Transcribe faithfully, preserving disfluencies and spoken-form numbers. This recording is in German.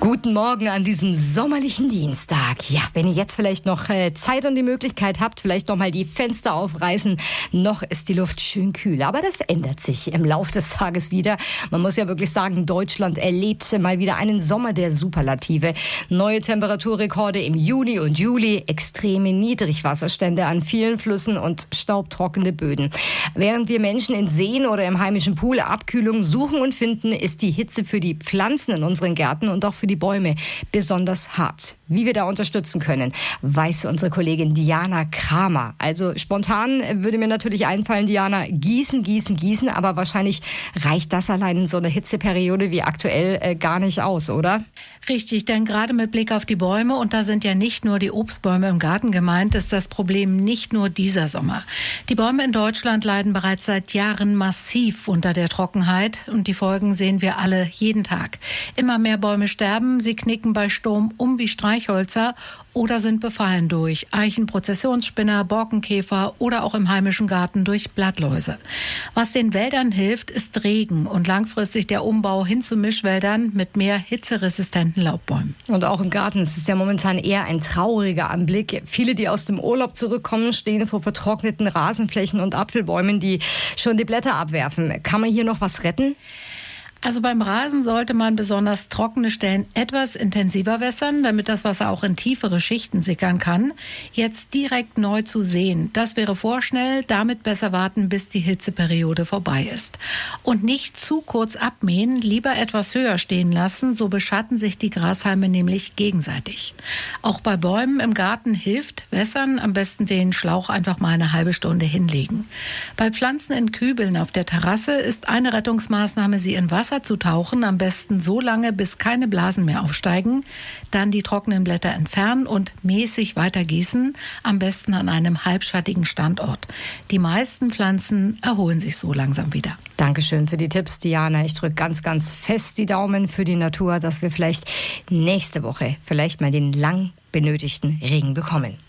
Guten Morgen an diesem sommerlichen Dienstag. Ja, wenn ihr jetzt vielleicht noch äh, Zeit und die Möglichkeit habt, vielleicht noch mal die Fenster aufreißen. Noch ist die Luft schön kühl, aber das ändert sich im Laufe des Tages wieder. Man muss ja wirklich sagen, Deutschland erlebt mal wieder einen Sommer der Superlative. Neue Temperaturrekorde im Juni und Juli, extreme Niedrigwasserstände an vielen Flüssen und staubtrockene Böden. Während wir Menschen in Seen oder im heimischen Pool Abkühlung suchen und finden, ist die Hitze für die Pflanzen in unseren Gärten und auch für die Bäume besonders hart. Wie wir da unterstützen können, weiß unsere Kollegin Diana Kramer. Also spontan würde mir natürlich einfallen, Diana, gießen, gießen, gießen, aber wahrscheinlich reicht das allein in so einer Hitzeperiode wie aktuell äh, gar nicht aus, oder? Richtig, denn gerade mit Blick auf die Bäume, und da sind ja nicht nur die Obstbäume im Garten gemeint, ist das Problem nicht nur dieser Sommer. Die Bäume in Deutschland leiden bereits seit Jahren massiv unter der Trockenheit und die Folgen sehen wir alle jeden Tag. Immer mehr Bäume sterben, sie knicken bei Sturm um wie Streichhölzer oder sind befallen durch Eichenprozessionsspinner, Borkenkäfer oder auch im heimischen Garten durch Blattläuse. Was den Wäldern hilft, ist Regen und langfristig der Umbau hin zu Mischwäldern mit mehr hitzeresistenten Laubbäumen. Und auch im Garten ist es ja momentan eher ein trauriger Anblick. Viele, die aus dem Urlaub zurückkommen, stehen vor vertrockneten Rasenflächen und Apfelbäumen, die schon die Blätter abwerfen. Kann man hier noch was retten? Also beim Rasen sollte man besonders trockene Stellen etwas intensiver wässern, damit das Wasser auch in tiefere Schichten sickern kann. Jetzt direkt neu zu säen, das wäre vorschnell, damit besser warten, bis die Hitzeperiode vorbei ist. Und nicht zu kurz abmähen, lieber etwas höher stehen lassen, so beschatten sich die Grashalme nämlich gegenseitig. Auch bei Bäumen im Garten hilft wässern, am besten den Schlauch einfach mal eine halbe Stunde hinlegen. Bei Pflanzen in Kübeln auf der Terrasse ist eine Rettungsmaßnahme, sie in Wasser zu tauchen, am besten so lange, bis keine Blasen mehr aufsteigen, dann die trockenen Blätter entfernen und mäßig weiter gießen, am besten an einem halbschattigen Standort. Die meisten Pflanzen erholen sich so langsam wieder. Dankeschön für die Tipps, Diana. Ich drücke ganz, ganz fest die Daumen für die Natur, dass wir vielleicht nächste Woche vielleicht mal den lang benötigten Regen bekommen.